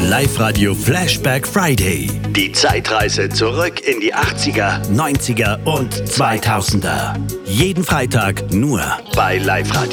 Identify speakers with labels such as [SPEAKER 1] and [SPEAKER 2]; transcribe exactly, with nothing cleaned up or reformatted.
[SPEAKER 1] Live-Radio Flashback Friday. Die Zeitreise zurück in die achtziger, neunziger und zweitausender. Jeden Freitag nur bei Live-Radio.